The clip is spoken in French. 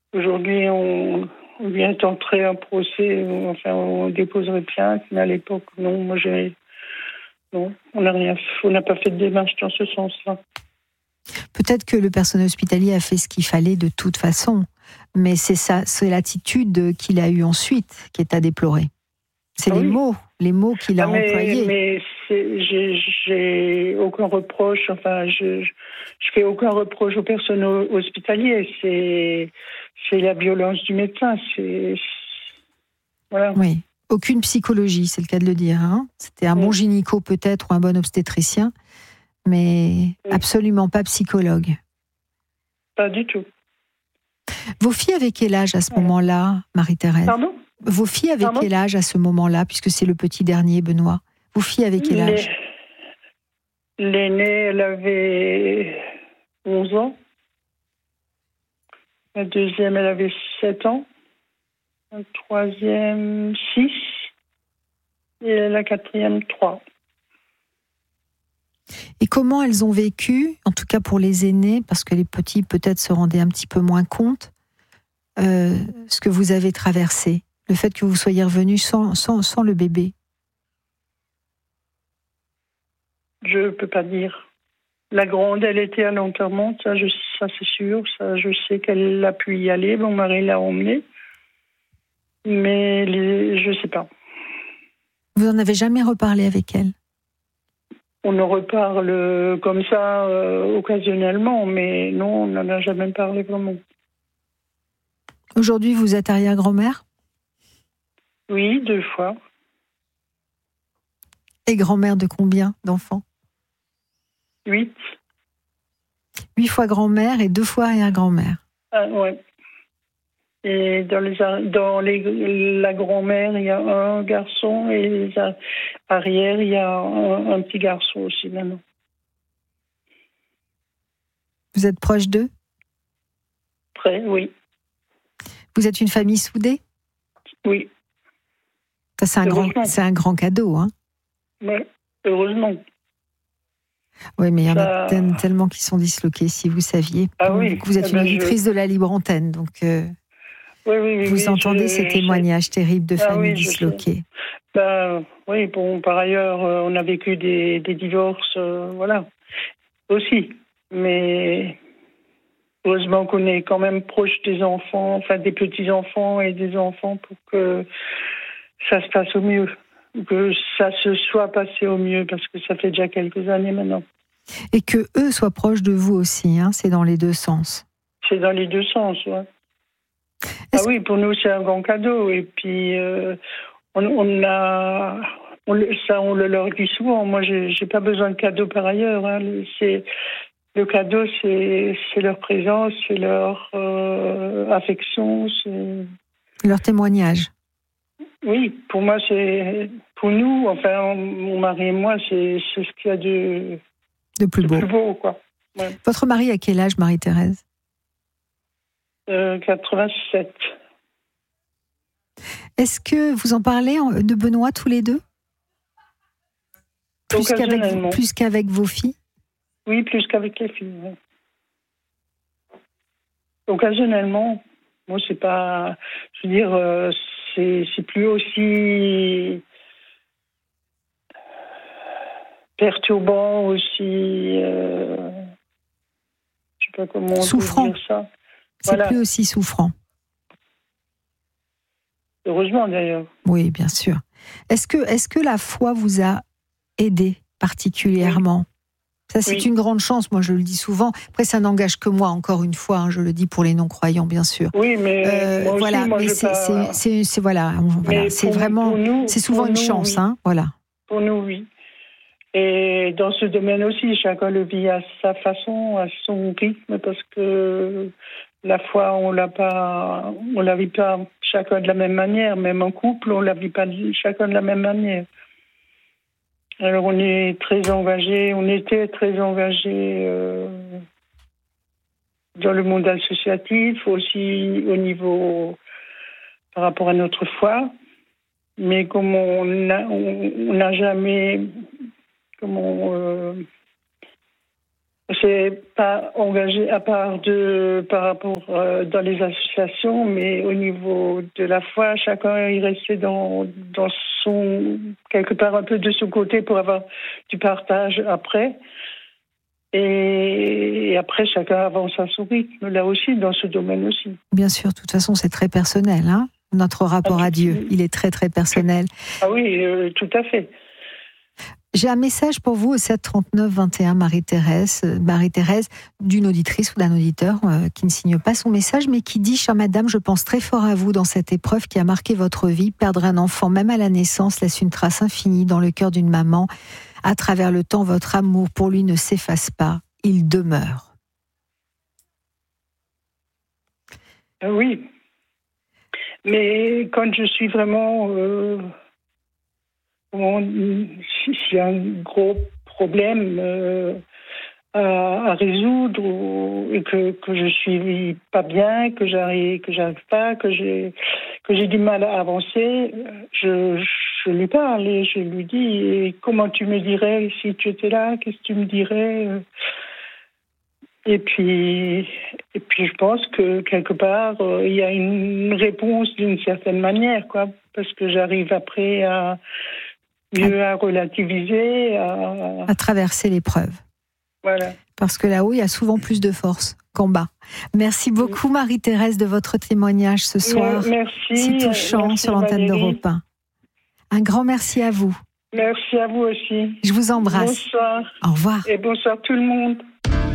Aujourd'hui, on vient d'entrer un procès, enfin, on déposerait plainte, mais à l'époque, non, non, on n'a pas fait de démarche dans ce sens-là. Peut-être que le personnel hospitalier a fait ce qu'il fallait de toute façon, mais c'est l'attitude qu'il a eue ensuite qui est à déplorer. C'est les mots qu'il a employés. Mais j'ai aucun reproche, enfin, je fais aucun reproche aux personnes hospitalières. C'est la violence du médecin. Voilà. Oui, aucune psychologie, c'est le cas de le dire. Hein. C'était un bon gynéco peut-être ou un bon obstétricien, mais absolument pas psychologue. Pas du tout. Vos filles avaient quel âge à ce moment-là, Marie-Thérèse ? Pardon ? Vos filles avaient quel âge à ce moment-là, puisque c'est le petit dernier, Benoît ? Vos filles avaient quel âge ? L'aînée, elle avait 11 ans. La deuxième, elle avait 7 ans. La troisième, 6. Et la quatrième, 3. Et comment elles ont vécu, en tout cas pour les aînés, parce que les petits peut-être se rendaient un petit peu moins compte, ce que vous avez traversé, le fait que vous soyez revenu sans le bébé? Je ne peux pas dire. La grande, elle était à l'enterrement, ça c'est sûr. Ça, je sais qu'elle a pu y aller. Mon mari l'a emmenée. Mais je ne sais pas. Vous n'en avez jamais reparlé avec elle? On en reparle comme ça, occasionnellement, mais non, on n'en a jamais parlé vraiment. Aujourd'hui, vous êtes arrière-grand-mère? Oui, 2 fois. Et grand-mère de combien d'enfants? 8. 8 fois grand-mère et 2 fois arrière-grand-mère. Ah, ouais. Et dans la grand-mère, il y a un garçon et les arrières, il y a un petit garçon aussi maintenant. Vous êtes proche d'eux? Près, oui. Vous êtes une famille soudée? Oui. Ça, c'est un grand cadeau, hein? Oui, heureusement. Oui, mais il y en a tellement qui sont disloqués, si vous saviez. Ah oui. Vous êtes une auditrice de la libre antenne, donc vous entendez ces témoignages terribles de familles disloquées. Oui, bon, par ailleurs, on a vécu des divorces, voilà, aussi. Mais heureusement qu'on est quand même proche des enfants, enfin des petits-enfants et des enfants pour que ça se passe au mieux. Que ça se soit passé au mieux, parce que ça fait déjà quelques années maintenant. Et que eux soient proches de vous aussi, hein, c'est dans les deux sens. C'est dans les deux sens, oui. Ah oui, pour nous, c'est un grand cadeau. Et puis, on le leur dit souvent. Moi, j'ai pas besoin de cadeau par ailleurs. Hein. Le cadeau, c'est leur présence, c'est leur affection. Leur témoignage. Oui, pour moi, pour nous, enfin, mon mari et moi, c'est ce qu'il y a de plus beau, quoi. Ouais. Votre mari a quel âge, Marie-Thérèse? 87. Est-ce que vous en parlez de Benoît tous les deux? Plus qu'avec vos filles? Oui, plus qu'avec les filles. Ouais. Occasionnellement. Moi, c'est pas... Je veux dire, c'est plus aussi perturbant, aussi... je sais pas comment on peut dire ça. C'est plus aussi souffrant. Heureusement, d'ailleurs. Oui, bien sûr. Est-ce que la foi vous a aidé particulièrement? Ça, c'est une grande chance, moi je le dis souvent. Après, ça n'engage que moi, encore une fois, hein, je le dis pour les non-croyants, bien sûr. Oui, mais moi voilà, aussi, moi, mais c'est vraiment, c'est souvent une chance, oui. Hein, voilà. Pour nous, oui. Et dans ce domaine aussi, chacun le vit à sa façon, à son rythme, parce que la foi, on la vit pas chacun de la même manière. Même en couple, on la vit pas chacun de la même manière. Alors on était très engagés dans le monde associatif, aussi au niveau par rapport à notre foi. Mais comme on n'a jamais C'est pas engagé à part par rapport dans les associations, mais au niveau de la foi, chacun est resté dans son, quelque part un peu de son côté pour avoir du partage après. Et après, chacun avance à son rythme, là aussi, dans ce domaine aussi. Bien sûr, de toute façon, c'est très personnel, hein. Notre rapport à Dieu, il est très, très personnel. Ah oui, tout à fait. J'ai un message pour vous au 7 39 21 Marie-Thérèse, d'une auditrice ou d'un auditeur qui ne signe pas son message, mais qui dit: chère madame, je pense très fort à vous dans cette épreuve qui a marqué votre vie. Perdre un enfant, même à la naissance, laisse une trace infinie dans le cœur d'une maman. À travers le temps, votre amour pour lui ne s'efface pas, il demeure. Oui, mais quand je suis vraiment... s'il y a un gros problème à résoudre et que je suis pas bien, que j'arrive pas, que j'ai du mal à avancer, je lui parle et je lui dis: et comment tu me dirais si tu étais là, qu'est-ce que tu me dirais? Et puis je pense que quelque part il y a une réponse d'une certaine manière, quoi, parce que j'arrive après à relativiser, à traverser l'épreuve. Voilà. Parce que là-haut, il y a souvent plus de force qu'en bas. Merci beaucoup, Marie-Thérèse, de votre témoignage ce soir. Merci. Si touchant sur l'antenne d'Europe 1. Un grand merci à vous. Merci à vous aussi. Je vous embrasse. Bonsoir. Au revoir. Et bonsoir tout le monde.